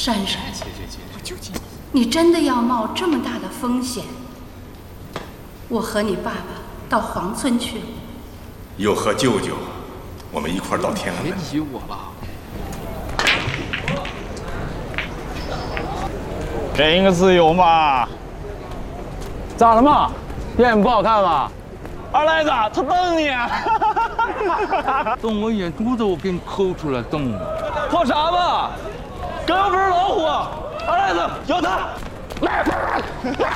珊珊，我救救你！你真的要冒这么大的风险？我和你爸爸到黄村去了， 又和舅舅，我们一块儿到天安门。 别提我了。 给你个自由嘛！ 咋了嘛？电影不好看吗？ 二赖子，他瞪你！ 瞪我眼珠子，我给你抠出来瞪我。 破啥吧？哥又不是老虎！二赖子，有他！